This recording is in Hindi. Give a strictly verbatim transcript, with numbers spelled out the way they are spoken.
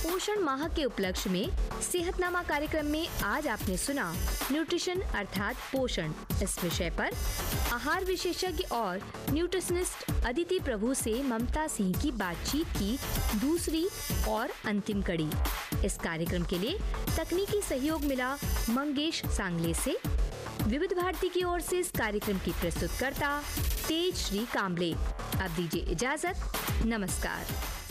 पोषण माह के उपलक्ष्य में सेहतनामा कार्यक्रम में आज आपने सुना न्यूट्रिशन अर्थात पोषण इस विषय पर आहार विशेषज्ञ और न्यूट्रिशनिस्ट अदिति प्रभु से ममता सिंह की बातचीत की दूसरी और अंतिम कड़ी। इस कार्यक्रम के लिए तकनीकी सहयोग मिला मंगेश सांगले से। विविध भारती की ओर से इस कार्यक्रम की प्रस्तुतकर्ता तेज श्री कांबले। अब दीजिए इजाजत, नमस्कार।